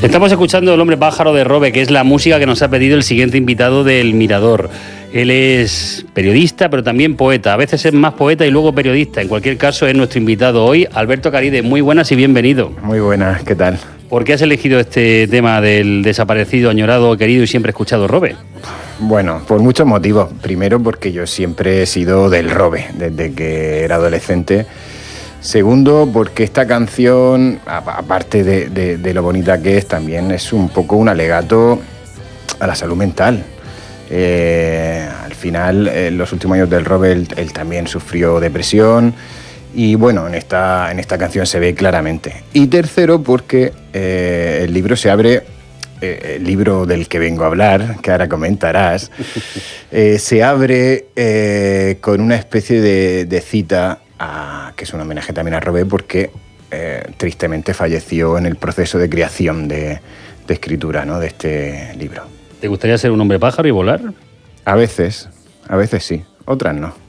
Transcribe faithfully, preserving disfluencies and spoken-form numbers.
Estamos escuchando El hombre pájaro de Robe, que es la música que nos ha pedido el siguiente invitado del Mirador. Él es periodista, pero también poeta. A veces es más poeta y luego periodista. En cualquier caso, es nuestro invitado hoy, Alberto Caride. Muy buenas y bienvenido. Muy buenas, ¿qué tal? ¿Por qué has elegido este tema del desaparecido, añorado, querido y siempre escuchado Robe? Bueno, por muchos motivos. Primero, porque yo siempre he sido del Robe, desde que era adolescente. Segundo, porque esta canción, aparte de, de, de lo bonita que es, también es un poco un alegato a la salud mental. Eh, al final, en los últimos años del Robe, él, él también sufrió depresión. Y bueno, en esta, en esta canción se ve claramente. Y tercero, porque eh, el libro se abre, eh, el libro del que vengo a hablar, que ahora comentarás, eh, se abre eh, con una especie de, de cita, a, que es un homenaje también a Robe, porque eh, tristemente falleció en el proceso de creación de, de escritura, ¿no?, de este libro. ¿Te gustaría ser un hombre pájaro y volar? A veces, a veces sí, otras no.